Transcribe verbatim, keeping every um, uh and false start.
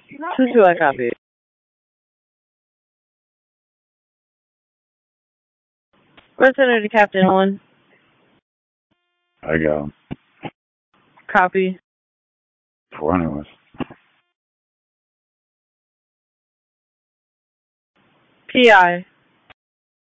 Who do I copy? Representative to Captain Owen. I got him. Copy. twenty was. P I.